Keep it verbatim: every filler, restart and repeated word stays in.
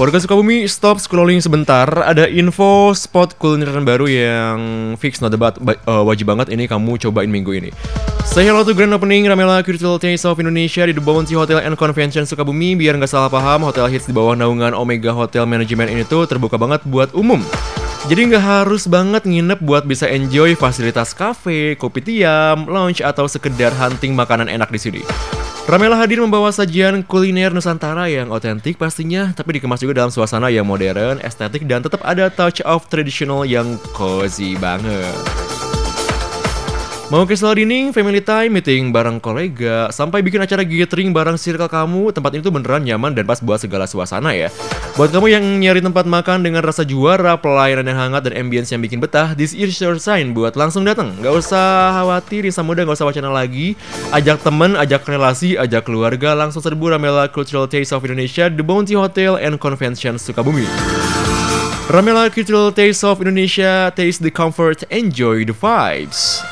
Warga Sukabumi, stop scrolling sebentar. Ada info spot kulineran baru yang fix no debat ba- uh, wajib banget ini kamu cobain minggu ini. Say hello to grand opening Ramela Cultural Taste of Indonesia di The Bounty Hotel and Convention Sukabumi. Biar nggak salah paham, hotel hits di bawah naungan Omega Hotel Management ini tuh terbuka banget buat umum. Jadi nggak harus banget nginep buat bisa enjoy fasilitas cafe, kopi tiam, lounge, atau sekedar hunting makanan enak di sini. Ramela hadir membawa sajian kuliner Nusantara yang otentik pastinya, tapi dikemas juga dalam suasana yang modern, estetik, dan tetap ada touch of traditional yang cozy banget. Mau casual dining, family time, meeting bareng kolega, sampai bikin acara gathering bareng circle kamu, tempat ini tuh beneran nyaman dan pas buat segala suasana ya. Buat kamu yang nyari tempat makan dengan rasa juara, pelayanan yang hangat, dan ambience yang bikin betah, this is your sign buat langsung datang. Gak usah khawatir, Isa Muda gak usah wacana lagi. Ajak temen, ajak relasi, ajak keluarga, langsung serbu Ramela Cultural Taste of Indonesia, The Bounty Hotel and Convention Sukabumi. Ramela Cultural Taste of Indonesia, taste the comfort, enjoy the vibes.